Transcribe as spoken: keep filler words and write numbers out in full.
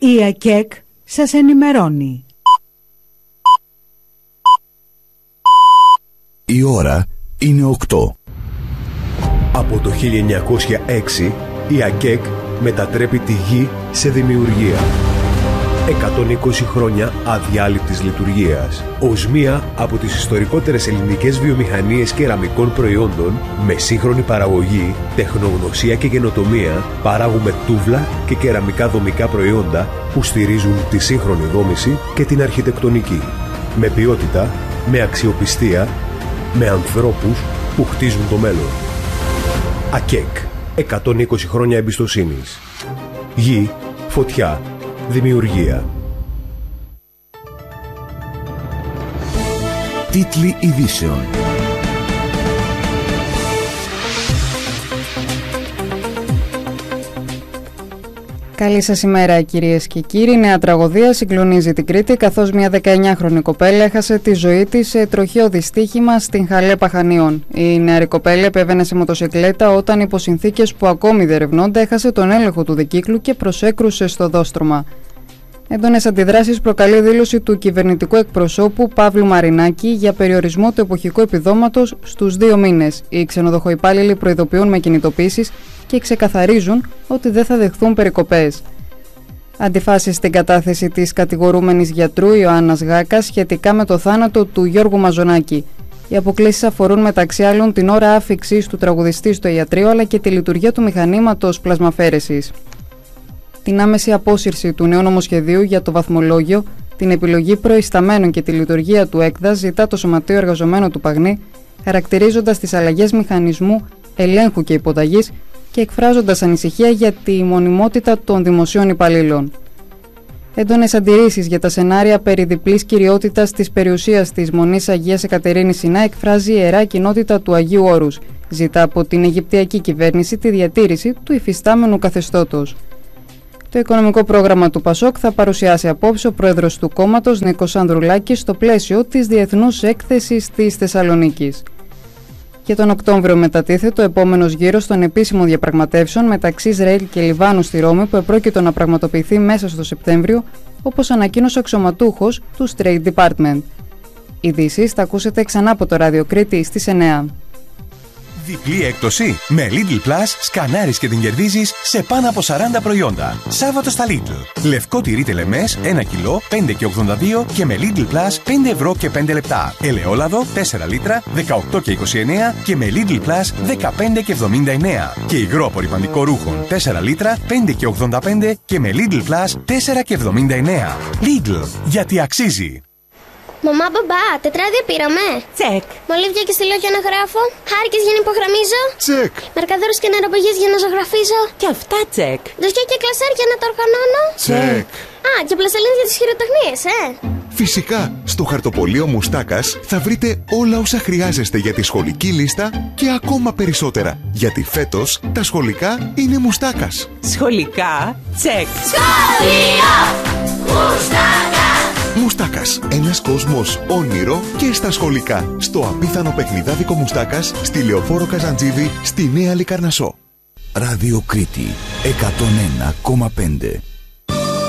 Η ΑΚΕΚ σας ενημερώνει. Η ώρα είναι οκτώ. Από το χίλια εννιακόσια έξι η ΑΚΕΚ μετατρέπει τη γη σε δημιουργία. εκατόν είκοσι χρόνια αδιάλειπτης λειτουργίας. Ως μία από τις ιστορικότερες ελληνικές βιομηχανίες κεραμικών προϊόντων, με σύγχρονη παραγωγή, τεχνογνωσία και καινοτομία, παράγουμε τούβλα και κεραμικά δομικά προϊόντα που στηρίζουν τη σύγχρονη δόμηση και την αρχιτεκτονική. Με ποιότητα, με αξιοπιστία, με ανθρώπους που χτίζουν το μέλλον. ΑΚΕΚ. εκατόν είκοσι χρόνια εμπιστοσύνης. Γη, φωτιά, δημιουργία. Τίτλοι ειδήσεων. Καλή σας ημέρα κυρίες και κύριοι. Νέα τραγωδία συγκλονίζει την Κρήτη, καθώς μια δεκαεννιάχρονη κοπέλα έχασε τη ζωή της σε τροχαίο δυστύχημα στην Χαλέπα Χανίων. Η νεαρή κοπέλα επέβαινε σε μοτοσικλέτα όταν υπό συνθήκες που ακόμη διερευνώνται έχασε τον έλεγχο του δικύκλου και προσέκρουσε στο δόστρωμα. Έντονες αντιδράσεις προκαλεί δήλωση του κυβερνητικού εκπροσώπου Παύλου Μαρινάκη για περιορισμό του εποχικού επιδόματος στους δύο μήνες. Οι ξενοδοχοϊπάλληλοι προειδοποιούν με κινητοποίησεις και ξεκαθαρίζουν ότι δεν θα δεχθούν περικοπές. Αντιφάσεις στην κατάθεση της κατηγορούμενης γιατρού Ιωάννας Γάκας σχετικά με το θάνατο του Γιώργου Μαζονάκη. Οι αποκλήσεις αφορούν μεταξύ άλλων την ώρα άφιξης του τραγουδιστή στο ιατρείο αλλά και τη λειτουργία του μηχανήματος πλασμαφέρεσης. Την άμεση απόσυρση του νέου νομοσχεδίου για το βαθμολόγιο, την επιλογή προϊσταμένων και τη λειτουργία του ΕΚΔΑ ζητά το Σωματείο Εργαζομένων του Παγνή, χαρακτηρίζοντας τις αλλαγές μηχανισμού ελέγχου και υποταγής και εκφράζοντας ανησυχία για τη μονιμότητα των δημοσίων υπαλλήλων. Έντονες αντιρρήσεις για τα σενάρια περί διπλής κυριότητας της περιουσίας της Μονής Αγίας Εκατερίνης Σινά εκφράζει η Ιερά Κοινότητα του Αγίου Όρους. Ζητά από την Αιγυπτιακή κυβέρνηση τη διατήρηση του υφιστάμενου καθεστώτος. Το οικονομικό πρόγραμμα του ΠΑΣΟΚ θα παρουσιάσει απόψε ο πρόεδρος του κόμματος Νίκος Ανδρουλάκης στο πλαίσιο της Διεθνούς Έκθεσης της Θεσσαλονίκης. Για τον Οκτώβριο μετατίθεται ο επόμενος γύρος των επίσημων διαπραγματεύσεων μεταξύ Ισραήλ και Λιβάνου στη Ρώμη που επρόκειτο να πραγματοποιηθεί μέσα στο Σεπτέμβριο, όπως ανακοίνωσε ο αξιωματούχος του State Department. Ειδήσεις θα ακούσετε ξανά από το Ράδιο Κρήτη στις εννιά. Διπλή έκπτωση. Με Lidl Plus σκανάρεις και την κερδίζεις σε πάνω από σαράντα προϊόντα. Σάββατο στα Lidl. Λευκό τυρί τελεμές ένα κιλό πέντε και ογδόντα δύο και με Lidl Plus πέντε ευρώ και πέντε λεπτά. Ελαιόλαδο τέσσερα λίτρα δεκαοκτώ και είκοσι εννέα και με Lidl Plus δεκαπέντε και εβδομήντα εννέα. Και υγρό απορρυπαντικό ρούχων τέσσερα λίτρα πέντε και ογδόντα πέντε και με Lidl Plus τέσσερα και εβδομήντα εννέα. Lidl, γιατί αξίζει. Μαμά, μπαμπά, τετράδια πήραμε. Τσεκ. Μολύβια και στυλό για να γράφω. Χάρηκες για να υπογραμμίζω. Τσεκ. Μαρκαδόρους και νεροπηγές για να ζωγραφίζω. Και αυτά τσεκ. Δοσιά και κλασέρ για να τα οργανώνω. Τσεκ. Α, και πλαστελίνες για τις χειροτεχνίες, ε. Φυσικά, στο χαρτοπολείο Μουστάκας θα βρείτε όλα όσα χρειάζεστε για τη σχολική λίστα και ακόμα περισσότερα. Γιατί φέτος τα σχολικά είναι Μουστάκας. Σχολικά τσεκ. Σχολείο Μουστάκα. Μουστάκας. Ένας κόσμος όνειρο και στα σχολικά. Στο απίθανο παιχνιδάδικο Μουστάκας στη Λεωφόρο Καζαντζίδη στη Νέα Λικαρνασσό. Ράδιο Κρήτη εκατόν ένα κόμμα πέντε.